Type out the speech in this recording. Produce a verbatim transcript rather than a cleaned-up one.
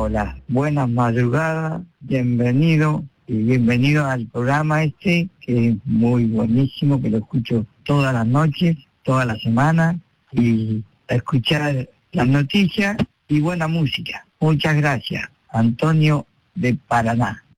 Hola, buenas madrugadas, bienvenido y bienvenido al programa este, que es muy buenísimo, que lo escucho todas las noches, toda la semana, y escuchar las noticias y buena música. Muchas gracias, Antonio de Paraná.